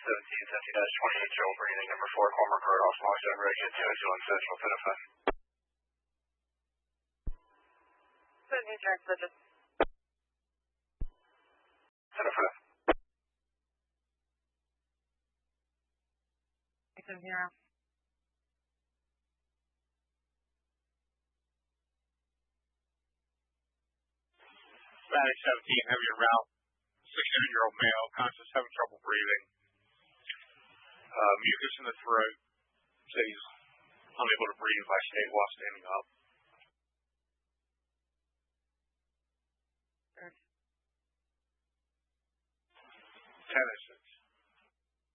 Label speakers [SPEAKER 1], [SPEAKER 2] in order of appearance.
[SPEAKER 1] 17, Joel breathing, number 4, Cormac Road, off Long Zone Road, get 2 on Central, Pinnafa.
[SPEAKER 2] 17, direct digit.
[SPEAKER 1] Pinnafa.
[SPEAKER 2] 870.
[SPEAKER 3] Static 17, heavy en route. 69-year-old male, conscious, having trouble breathing. Mucus in the throat. So he's unable to breathe while standing up. Tennis